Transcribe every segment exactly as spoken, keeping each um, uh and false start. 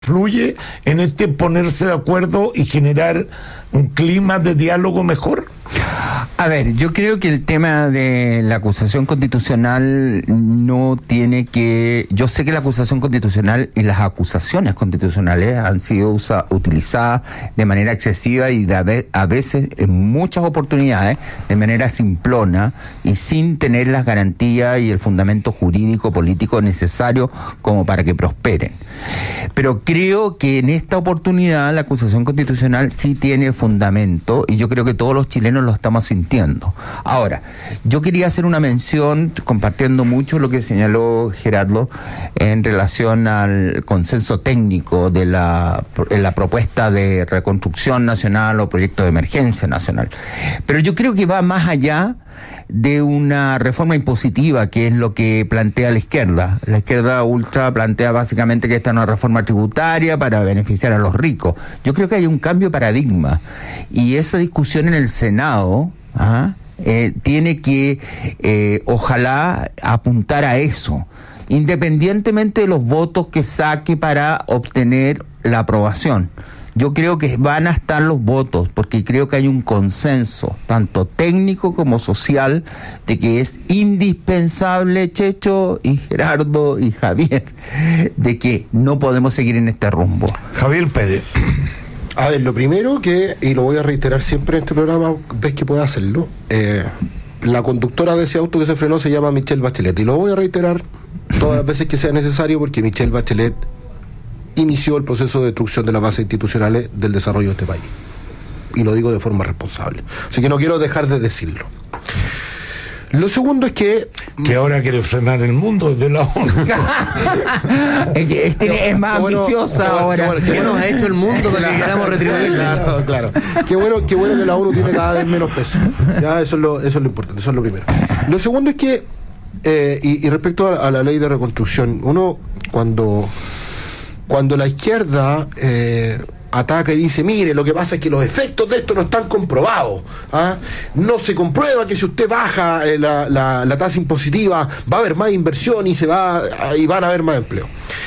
¿Fluye en este ponerse de acuerdo y generar un clima de diálogo mejor? A ver, yo creo que el tema de la acusación constitucional no tiene que... Yo sé que la acusación constitucional y las acusaciones constitucionales han sido usa, utilizadas de manera excesiva y de a, ve, a veces, en muchas oportunidades, de manera simplona y sin tener las garantías y el fundamento jurídico político necesario como para que prosperen. Pero creo que en esta oportunidad la acusación constitucional sí tiene fundamento y yo creo que todos los chilenos lo estamos sintiendo. Ahora, yo quería hacer una mención, compartiendo mucho lo que señaló Gerardo en relación al consenso técnico de la, en la propuesta de reconstrucción nacional o proyecto de emergencia nacional. Pero yo creo que va más allá de una reforma impositiva, que es lo que plantea la izquierda. La izquierda ultra plantea básicamente que esta es una reforma tributaria para beneficiar a los ricos. Yo creo que hay un cambio de paradigma y esa discusión en el Senado Ajá, eh, tiene que eh, ojalá apuntar a eso, independientemente de los votos que saque para obtener la aprobación. Yo creo que van a estar los votos, porque creo que hay un consenso, tanto técnico como social, de que es indispensable, Checho y Gerardo y Javier, de que no podemos seguir en este rumbo. Javier Pérez. A ver, lo primero que, y lo voy a reiterar siempre en este programa, ves que pueda hacerlo, eh, la conductora de ese auto que se frenó se llama Michelle Bachelet, y lo voy a reiterar todas las veces que sea necesario, porque Michelle Bachelet inició el proceso de destrucción de las bases institucionales del desarrollo de este país, y lo digo de forma responsable, así que no quiero dejar de decirlo. Lo segundo es que... Que ahora quiere frenar el mundo desde la ONU. Este este es más bueno, ambiciosa qué bueno, ahora. Qué, bueno, qué bueno nos ha hecho el mundo para que queramos retribuir. Claro, claro. Qué bueno, qué bueno que la ONU tiene cada vez menos peso. Ya, eso es lo, eso es lo importante, eso es lo primero. Lo segundo es que, eh, y, y respecto a, a la ley de reconstrucción, uno cuando, cuando la izquierda... Eh, ataca y dice, mire, lo que pasa es que los efectos de esto no están comprobados, ¿ah? No se comprueba que si usted baja eh, la, la, la tasa impositiva va a haber más inversión y se va y van a haber más empleo.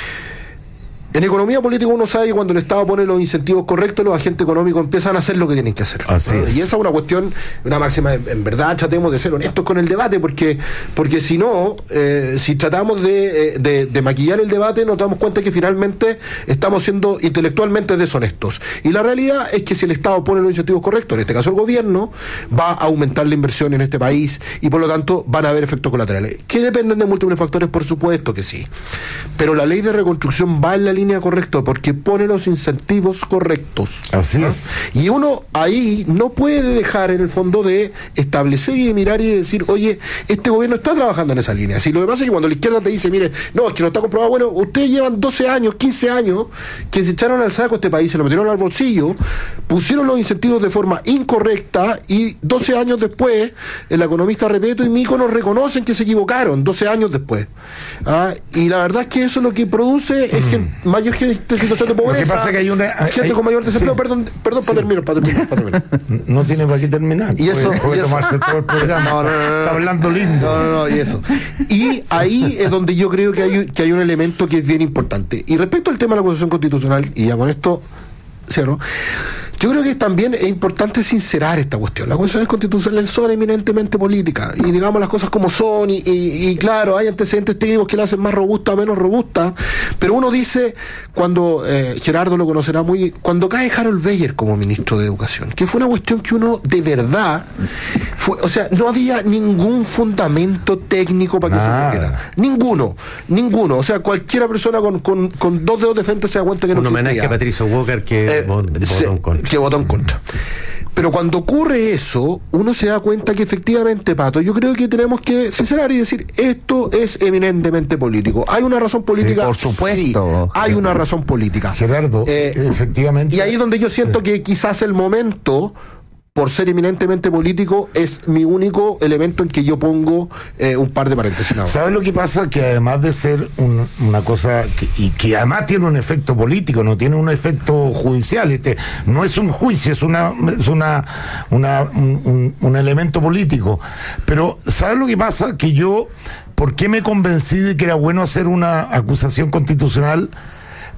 En economía política uno sabe que cuando el Estado pone los incentivos correctos, los agentes económicos empiezan a hacer lo que tienen que hacer. Así es. Y esa es una cuestión, una máxima, en verdad tratemos de ser honestos con el debate, porque porque si no, eh, si tratamos de, de, de maquillar el debate, nos damos cuenta que finalmente estamos siendo intelectualmente deshonestos. Y la realidad es que si el Estado pone los incentivos correctos, en este caso el gobierno, va a aumentar la inversión en este país y por lo tanto van a haber efectos colaterales. ¿Que dependen de múltiples factores? Por supuesto que sí. Pero la ley de reconstrucción va en la línea correcta porque pone los incentivos correctos. Así ¿Ah? es. Y uno ahí no puede dejar en el fondo de establecer y de mirar y de decir, oye, este gobierno está trabajando en esa línea. Si lo que pasa es que cuando la izquierda te dice, mire, no, es que no está comprobado, bueno, ustedes llevan doce años, quince años que se echaron al saco este país, se lo metieron al bolsillo, pusieron los incentivos de forma incorrecta y doce años después el economista Repeto y Mico nos reconocen que se equivocaron, doce años después. ¿Ah? Y la verdad es que eso lo que produce es que mayor gente, situación de pobreza, lo que pasa es que hay una, gente hay, con mayor desempleo, sí, perdón, perdón sí. para terminar, para terminar, para terminar. No tiene para qué terminar. Y eso, puede, puede y eso. tomarse todo el programa. No, no, no, no, está hablando lindo. No, no, no, y eso. Y ahí es donde yo creo que hay, que hay un elemento que es bien importante. Y respecto al tema de la acusación constitucional, y ya con esto cierro, yo creo que también es importante sincerar esta cuestión. Las acusaciones constitucionales son eminentemente políticas y digamos las cosas como son y, y, y claro, hay antecedentes técnicos que la hacen más robusta o menos robusta, pero uno dice, cuando eh, Gerardo lo conocerá muy, cuando cae Harold Weyer como ministro de Educación, que fue una cuestión que uno de verdad fue, o sea, no había ningún fundamento técnico para que Nada. se cumpliera. Ninguno, ninguno. O sea, cualquiera persona con, con, con dos dedos de frente se da cuenta que no un existía. homenaje a Patricio Walker que Eh, votó se, en contra. que votó en contra. Pero cuando ocurre eso, uno se da cuenta que efectivamente, Pato, yo creo que tenemos que sincerar y decir, esto es eminentemente político. ¿Hay una razón política? Sí, por supuesto. Sí, hay una razón política. Gerardo, Eh, efectivamente. Y ahí es donde yo siento que quizás el momento, por ser eminentemente político, es mi único elemento en que yo pongo eh, un par de paréntesis. ¿Sabes lo que pasa? Que además de ser un, una cosa, que, y que además tiene un efecto político, no tiene un efecto judicial, este no es un juicio, es una es una, una un, un, un elemento político. Pero ¿sabes lo que pasa? Que yo, ¿por qué me convencí de que era bueno hacer una acusación constitucional?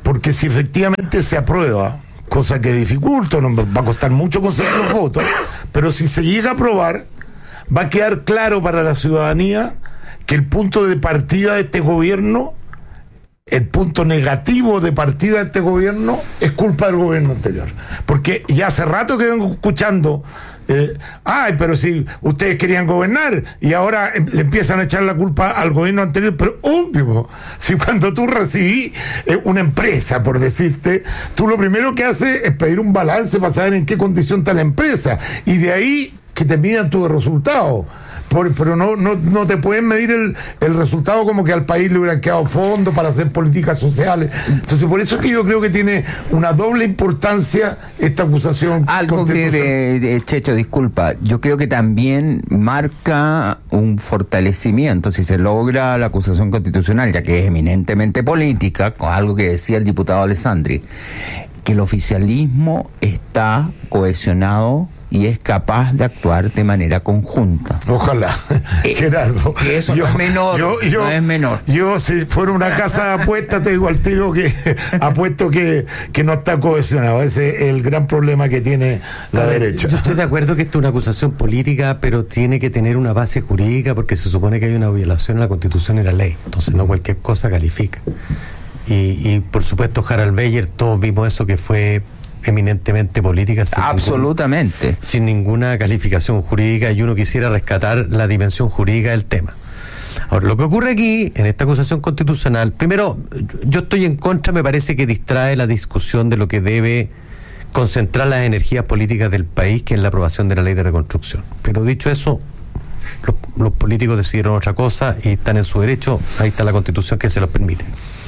porque si efectivamente se aprueba, cosa que dificulta, no va a costar mucho conseguir los votos, pero si se llega a aprobar, va a quedar claro para la ciudadanía que el punto de partida de este gobierno, el punto negativo de partida de este gobierno, es culpa del gobierno anterior. Porque ya hace rato que vengo escuchando, eh, ay, pero si ustedes querían gobernar y ahora em, le empiezan a echar la culpa al gobierno anterior, pero obvio, si cuando tú recibí eh, una empresa, por decirte, tú lo primero que haces es pedir un balance para saber en qué condición está la empresa, y de ahí que te midan tus resultados. Por, pero no, no, no te pueden medir el, el resultado como que al país le hubieran quedado fondos para hacer políticas sociales. Entonces, por eso es que yo creo que tiene una doble importancia esta acusación. Algo breve, Checho, disculpa. Yo creo que también marca un fortalecimiento, si se logra la acusación constitucional, ya que es eminentemente política, con algo que decía el diputado Alessandri, que el oficialismo está cohesionado y es capaz de actuar de manera conjunta. Ojalá, eh, Gerardo. Que eso yo, no es menor, yo, yo, no es menor. Yo, si fuera una casa de apuestas, te digo al tiro que apuesto que, que no está cohesionado. Ese es el gran problema que tiene la ver, derecha. Yo estoy de acuerdo que esto es una acusación política, pero tiene que tener una base jurídica, porque se supone que hay una violación a la Constitución y la ley. Entonces no cualquier cosa califica. Y, y por supuesto, Harald Beyer, todos vimos eso, que fue eminentemente política, sin absolutamente ningún, sin ninguna calificación jurídica, y uno quisiera rescatar la dimensión jurídica del tema. Ahora, lo que ocurre aquí en esta acusación constitucional, primero, yo estoy en contra, me parece que distrae la discusión de lo que debe concentrar las energías políticas del país, que es la aprobación de la ley de reconstrucción. Pero dicho eso, los, los políticos decidieron otra cosa y están en su derecho. Ahí está la Constitución que se los permite.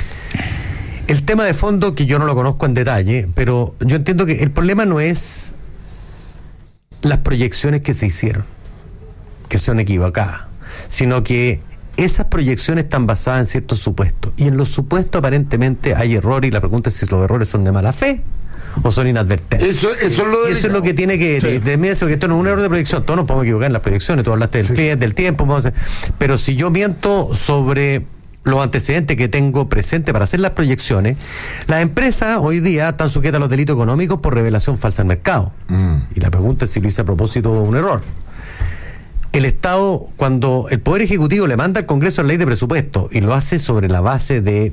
El tema de fondo, que yo no lo conozco en detalle, pero yo entiendo que el problema no es las proyecciones que se hicieron, que son equivocadas, sino que esas proyecciones están basadas en ciertos supuestos, y en los supuestos aparentemente hay errores, y la pregunta es si los errores son de mala fe o son inadvertentes. Eso, eso, es, lo eso es lo que tiene que... Sí. Determinarse, porque esto no es un error de proyección, todos nos podemos equivocar en las proyecciones, tú hablaste del, sí. pie, del tiempo, vamos a hacer, pero si yo miento sobre los antecedentes que tengo presente para hacer las proyecciones, las empresas hoy día están sujetas a los delitos económicos por revelación falsa al mercado. Mm. Y la pregunta es si lo hice a propósito de un error. El Estado, cuando el Poder Ejecutivo le manda al Congreso la ley de presupuesto y lo hace sobre la base de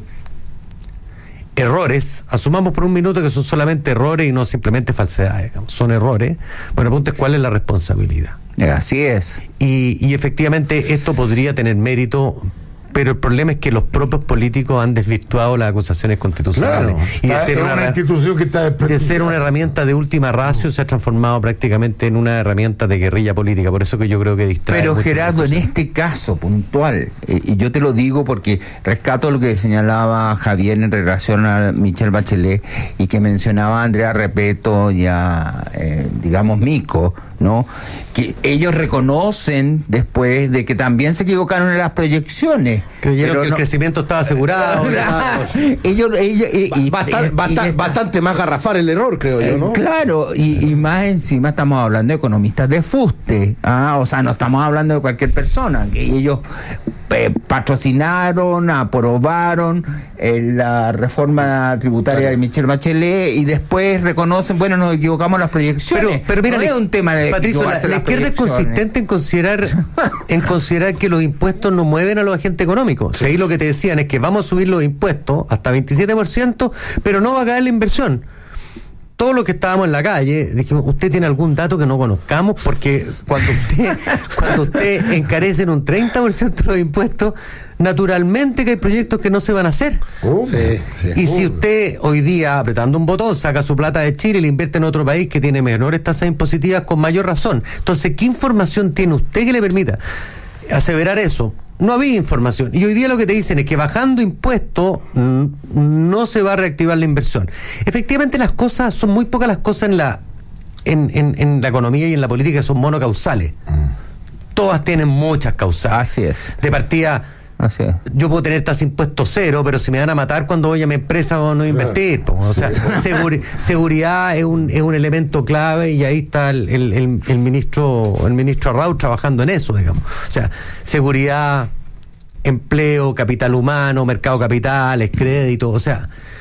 errores, asumamos por un minuto que son solamente errores y no simplemente falsedades, digamos, son errores, bueno, la pregunta es cuál es la responsabilidad. Así es. Y, y efectivamente esto podría tener mérito, pero el problema es que los propios políticos han desvirtuado las acusaciones constitucionales. Claro, y de ser una, una institución que está de ser una herramienta de última ratio, se ha transformado prácticamente en una herramienta de guerrilla política. Por eso que yo creo que distrae. Pero Gerardo, en este caso puntual, eh, y yo te lo digo porque rescato lo que señalaba Javier en relación a Michelle Bachelet y que mencionaba a Andrea Repeto y a, eh, digamos, Mico, ¿no? Que ellos reconocen después de que también se equivocaron en las proyecciones. Creyeron pero que no, el crecimiento estaba asegurado. Claro, ellos, ellos y, y, bastante, y, bastante, y, bastante más garrafal el error, creo eh, yo, ¿no? Claro, y, y más encima estamos hablando de economistas de fuste, ah, o sea, no estamos hablando de cualquier persona, que ellos eh, patrocinaron, aprobaron eh, la reforma tributaria claro. de Michelle Bachelet y después reconocen, bueno, nos equivocamos en las proyecciones. Pero, pero mira, no es un tema de Patricio, la, la izquierda es consistente en considerar en considerar que los impuestos no mueven a los agentes económicos. Sí. O sea, ahí lo que te decían es que vamos a subir los impuestos hasta veintisiete por ciento, pero no va a caer la inversión. Todos los que estábamos en la calle dijimos, ¿usted tiene algún dato que no conozcamos? Porque cuando usted cuando usted encarece en un treinta por ciento los impuestos, naturalmente que hay proyectos que no se van a hacer. Uh, sí, sí. Y uh. si usted hoy día, apretando un botón, saca su plata de Chile y la invierte en otro país que tiene menores tasas impositivas, con mayor razón. Entonces, ¿qué información tiene usted que le permita aseverar eso? No había información. Y hoy día lo que te dicen es que bajando impuestos mmm, no se va a reactivar la inversión. Efectivamente, las cosas, son muy pocas las cosas en la en, en, en la economía y en la política que son monocausales. Mm. Todas tienen muchas causales. Así es. De partida, así es. Yo puedo tener tasa de impuestos cero, pero si me van a matar cuando voy a mi empresa o no invertir. Claro. O sea, seguri- seguridad es un, es un elemento clave, y ahí está el, el, el, el ministro el ministro Arrau trabajando en eso, digamos. O sea, seguridad, empleo, capital humano, mercado de capitales, crédito, o sea,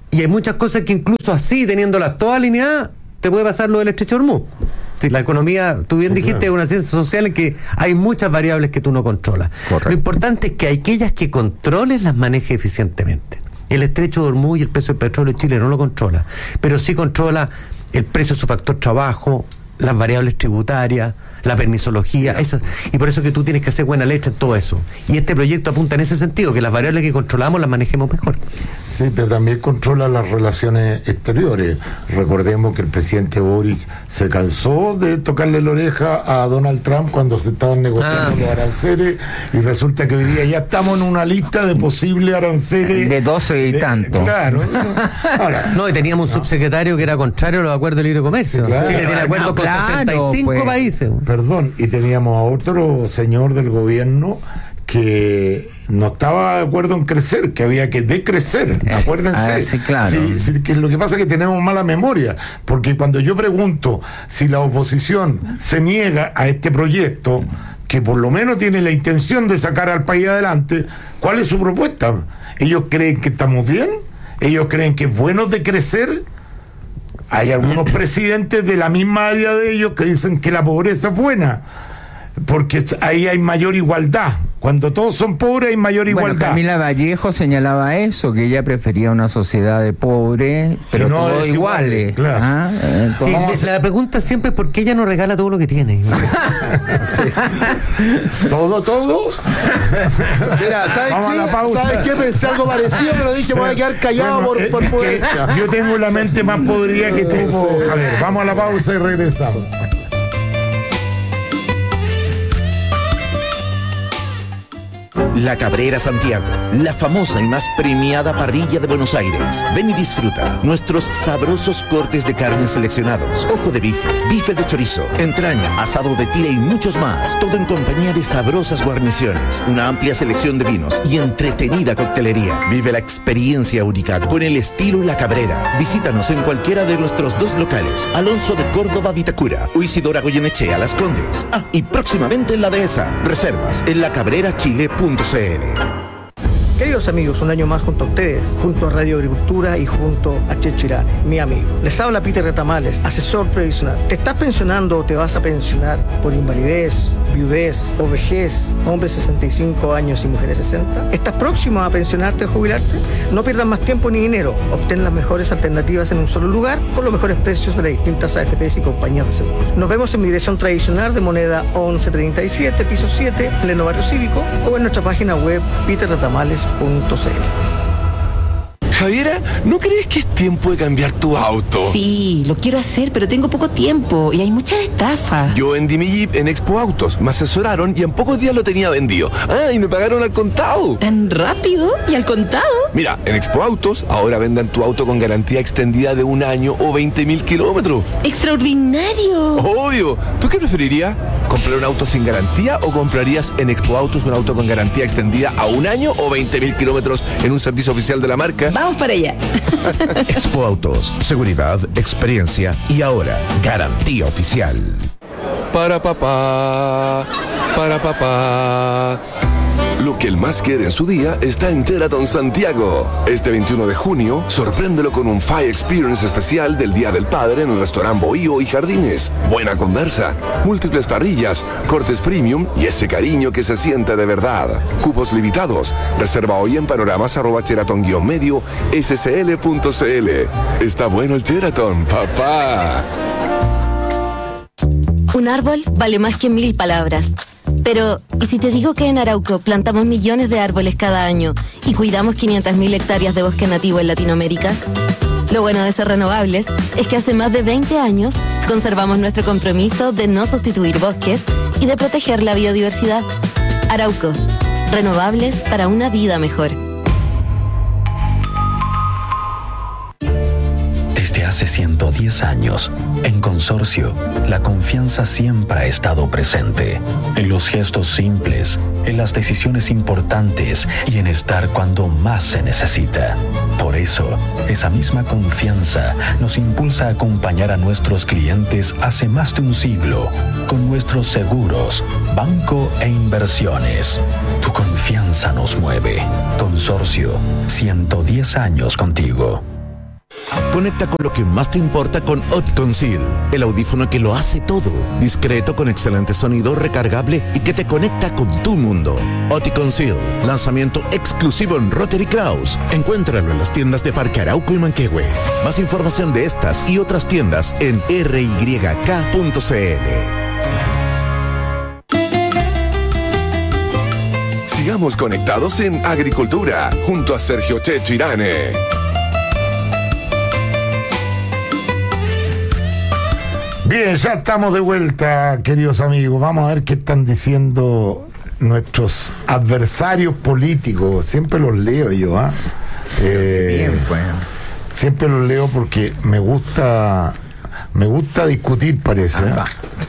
Y hay muchas cosas que incluso así, teniéndolas todas alineadas, te puede pasar lo del estrecho de Hormuz. Si la economía, tú bien Sí, dijiste, claro. es una ciencia social en que hay muchas variables que tú no controlas. Correcto. Lo importante es que aquellas que controles las manejes eficientemente. El estrecho de Hormuz y el precio del petróleo en Chile no lo controla, pero sí controla el precio de su factor trabajo, las variables tributarias, la permisología, esas, y por eso que tú tienes que hacer buena leche en todo eso. Y este proyecto apunta en ese sentido, que las variables que controlamos las manejemos mejor. Sí, pero también controla las relaciones exteriores. Recordemos que el presidente Boris se cansó de tocarle la oreja a Donald Trump cuando se estaban negociando Ah, sí. los aranceles, y resulta que hoy día ya estamos en una lista de posibles aranceles De doce y de- tanto. Claro. Ahora, No, y teníamos un subsecretario que era contrario a los acuerdos de libre comercio. Sí, claro. Chile tiene acuerdos No, con claro, sesenta y cinco pues. países. perdón, y teníamos a otro señor del gobierno que no estaba de acuerdo en crecer, que había que decrecer, acuérdense. Ah, sí, claro. Sí, sí, que lo que pasa es que tenemos mala memoria, porque cuando yo pregunto si la oposición se niega a este proyecto, que por lo menos tiene la intención de sacar al país adelante, ¿cuál es su propuesta? ¿Ellos creen que estamos bien? ¿Ellos creen que es bueno decrecer? Hay algunos presidentes de la misma área de ellos que dicen que la pobreza es buena, porque ahí hay mayor igualdad. Cuando todos son pobres hay mayor Bueno, igualdad. Camila Vallejo señalaba eso, que ella prefería una sociedad de pobres, pero Y no todos desiguales, iguales. claro. ¿Ah? Sí, Entonces, la pregunta siempre es por qué ella no regala todo lo que tiene. Todo, todo. Mira, ¿sabes Vamos a qué? la pausa. ¿Sabes qué? Pensé algo parecido, pero dije, me voy a quedar callado Bueno, por, eh, por que prudencia. yo tengo la mente más podrida que tú. A ver, vamos a la pausa y regresamos. La Cabrera Santiago, la famosa y más premiada parrilla de Buenos Aires. Ven y disfruta nuestros sabrosos cortes de carne seleccionados, ojo de bife, bife de chorizo, entraña, asado de tira y muchos más. Todo en compañía de sabrosas guarniciones, una amplia selección de vinos y entretenida coctelería. Vive la experiencia única con el estilo La Cabrera. Visítanos en cualquiera de nuestros dos locales, Alonso de Córdoba, Vitacura, o Isidora Goyenechea, Las Condes. Ah, y próximamente en La Dehesa. Reservas en lacabrerachile punto c l. Queridos amigos, un año más junto a ustedes, junto a Radio Agricultura y junto a Checho Irán, mi amigo. Les habla Peter Retamales, asesor previsional. ¿Te estás pensionando o te vas a pensionar por invalidez, viudez o vejez, hombres sesenta y cinco años y mujeres sesenta? ¿Estás próximo a pensionarte o jubilarte? No pierdas más tiempo ni dinero. Obtén las mejores alternativas en un solo lugar con los mejores precios de las distintas A F Pes y compañías de seguros. Nos vemos en mi dirección tradicional de Moneda once treinta y siete, piso siete, pleno barrio cívico, o en nuestra página web peter retamales punto c l. Javiera, ¿no crees que es tiempo de cambiar tu auto? Sí, lo quiero hacer, pero tengo poco tiempo y hay muchas estafas. Yo vendí mi Jeep en Expo Autos, me asesoraron y en pocos días lo tenía vendido. Ah, y me pagaron al contado. ¿Tan rápido? ¿Y al contado? Mira, en Expo Autos ahora venden tu auto con garantía extendida de un año o veinte mil kilómetros. ¡Extraordinario! Obvio. ¿Tú qué preferirías? ¿Comprar un auto sin garantía o comprarías en Expo Autos un auto con garantía extendida a un año o veinte mil kilómetros en un servicio oficial de la marca? Vamos para allá. Expo Autos, seguridad, experiencia y ahora garantía oficial. Para papá, para papá. Lo que él más quiere en su día está en Sheraton Santiago. Este veintiuno de junio, sorpréndelo con un Fire Experience especial del Día del Padre en el restaurante Bohío y Jardines. Buena conversa, múltiples parrillas, cortes premium y ese cariño que se siente de verdad. Cupos limitados. Reserva hoy en panoramas arroba sheraton guión medio scl punto cl. Está bueno el Sheraton, papá. Un árbol vale más que mil palabras. Pero, ¿y si te digo que en Arauco plantamos millones de árboles cada año y cuidamos quinientas mil hectáreas de bosque nativo en Latinoamérica? Lo bueno de ser renovables es que hace más de veinte años conservamos nuestro compromiso de no sustituir bosques y de proteger la biodiversidad. Arauco, renovables para una vida mejor. Desde hace ciento diez años, en Consorcio, la confianza siempre ha estado presente. En los gestos simples, en las decisiones importantes y en estar cuando más se necesita. Por eso, esa misma confianza nos impulsa a acompañar a nuestros clientes hace más de un siglo, con nuestros seguros, banco e inversiones. Tu confianza nos mueve. Consorcio, ciento diez años contigo. Conecta con lo que más te importa con Oticon Seal, el audífono que lo hace todo. Discreto, con excelente sonido, recargable y que te conecta con tu mundo. Oticon Seal, lanzamiento exclusivo en Rotary Kraus. Encuéntralo en las tiendas de Parque Arauco y Manquehue. Más información de estas y otras tiendas en r y k punto c l. Sigamos conectados en Agricultura, junto a Sergio Checho Irane. Bien, ya estamos de vuelta, queridos amigos. Vamos a ver qué están diciendo nuestros adversarios políticos. Siempre los leo yo, ¿ah? ¿eh? Bien, pues. Siempre los leo porque me gusta, me gusta discutir, parece. ¿eh?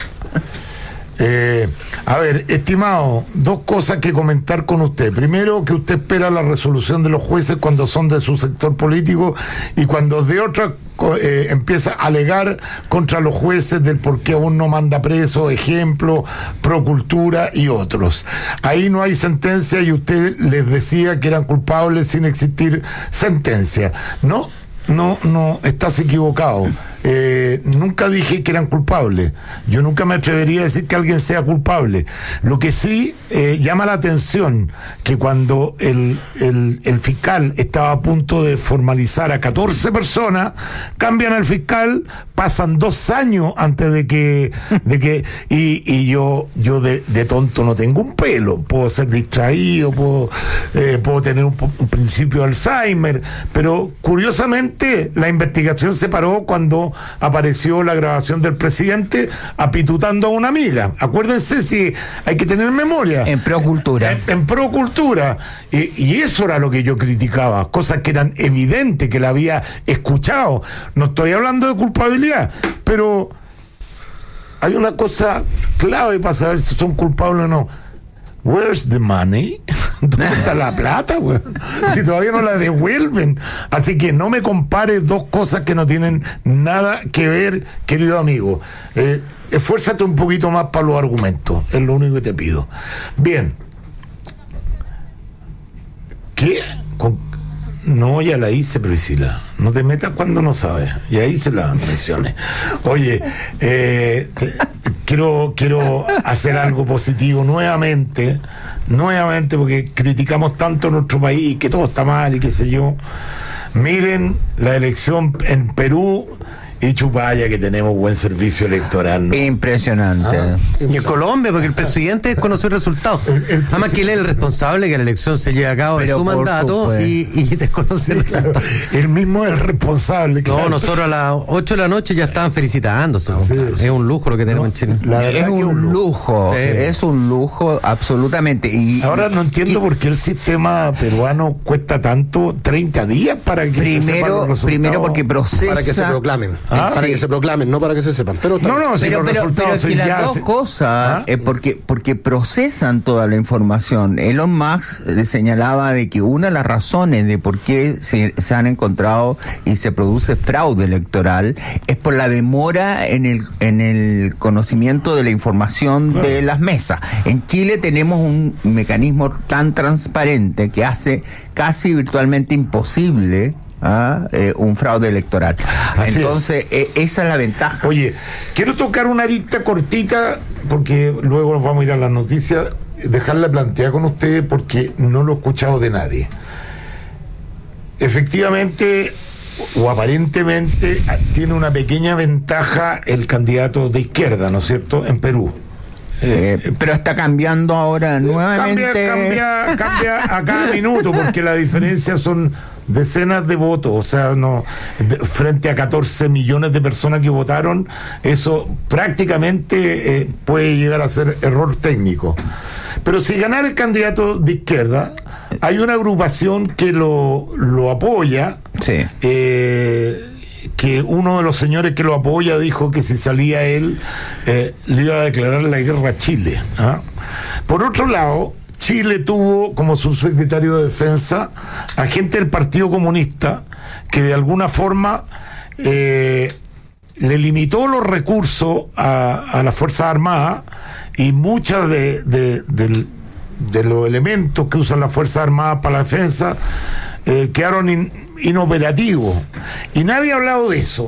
Eh, a ver, estimado, dos cosas que comentar con usted. Primero, que usted espera la resolución de los jueces cuando son de su sector político, y cuando de otra eh, empieza a alegar contra los jueces del por qué aún no manda preso, ejemplo, Procultura y otros. Ahí no hay sentencia y usted les decía que eran culpables sin existir sentencia. No, no, no, estás equivocado. Eh, nunca dije que eran culpables. Yo nunca me atrevería a decir que alguien sea culpable. Lo que sí eh, llama la atención que cuando el, el, el fiscal estaba a punto de formalizar a catorce personas, cambian al fiscal, pasan dos años antes de que de que y, y yo yo de, de tonto no tengo un pelo, puedo ser distraído, puedo, eh, puedo tener un, un principio de Alzheimer, pero curiosamente la investigación se paró cuando apareció la grabación del presidente apitutando a una amiga. Acuérdense, si hay que tener memoria. En Procultura. En, en Procultura. Y, y eso era lo que yo criticaba, cosas que eran evidentes, que la había escuchado. No estoy hablando de culpabilidad, pero hay una cosa clave para saber si son culpables o no. Where's the money? ¿Dónde está la plata, güey? Si todavía no la devuelven. Así que no me compares dos cosas que no tienen nada que ver, querido amigo. Eh, esfuérzate un poquito más para los argumentos. Es lo único que te pido. Bien. ¿Qué? Con... No, ya la hice, Priscila. No te metas cuando no sabes. Ya hice las menciones. Oye, eh, te, quiero, quiero hacer algo positivo nuevamente. Nuevamente, porque criticamos tanto nuestro país, que todo está mal y qué sé yo. Miren la elección en Perú. Y chupaya que tenemos buen servicio electoral, ¿no? Impresionante. Ah, y en Colombia, porque el presidente desconoce el resultado. El, el Además que él es el responsable de que la elección se lleve a cabo en su mandato y, y desconoce el resultado. Él mismo es el responsable. Claro. No, nosotros a las ocho de la noche ya estaban felicitándose. Sí, claro. Sí. Es un lujo lo que tenemos no, en Chile. Es un, un lujo, sí. Es un lujo absolutamente. Y, Ahora no entiendo y, por qué el sistema peruano cuesta tanto, treinta días para que primero, se sepan los resultados. Primero porque procesa... Para que se proclamen. Ah, para sí. que se proclamen, no para que se sepan. Pero no, no, si pero, los pero, pero es que las dos se... cosas, ¿Ah? es porque, porque procesan toda la información. Elon Musk le señalaba de que una de las razones de por qué se, se han encontrado y se produce fraude electoral es por la demora en el, en el conocimiento de la información claro. de las mesas. En Chile tenemos un mecanismo tan transparente que hace casi virtualmente imposible ¿Ah? Eh, un fraude electoral. Así Entonces, eh, esa es la ventaja. Oye, quiero tocar una arista cortita, porque luego nos vamos a ir a las noticias, dejarla planteada con ustedes, porque no lo he escuchado de nadie. Efectivamente, o aparentemente, tiene una pequeña ventaja el candidato de izquierda, ¿no es cierto?, en Perú. Eh, eh, pero está cambiando ahora nuevamente. Cambia, cambia, cambia a cada minuto, porque la diferencia son decenas de votos, o sea, no de, frente a catorce millones de personas que votaron, eso prácticamente eh, puede llegar a ser error técnico. Pero si ganara el candidato de izquierda, hay una agrupación que lo, lo apoya, sí. eh, que uno de los señores que lo apoya dijo que si salía él, eh, le iba a declarar la guerra a Chile. ¿ah? Por otro lado, Chile tuvo como subsecretario de Defensa a gente del Partido Comunista que de alguna forma eh, le limitó los recursos a, a las Fuerzas Armadas, y muchas de, de, de, de los elementos que usan las Fuerzas Armadas para la defensa eh, quedaron in, inoperativo. Y nadie ha hablado de eso.